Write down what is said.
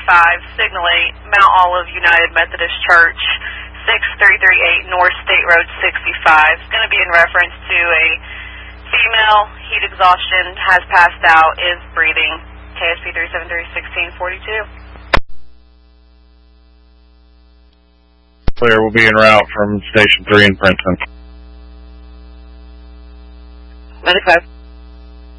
Signal 8, Mount Olive United Methodist Church, 6338 North State Road 65. It's going to be in reference to a female, heat exhaustion, has passed out, is breathing. KSP 373-1642. Clear, will be en route from Station 3 in Princeton. 95.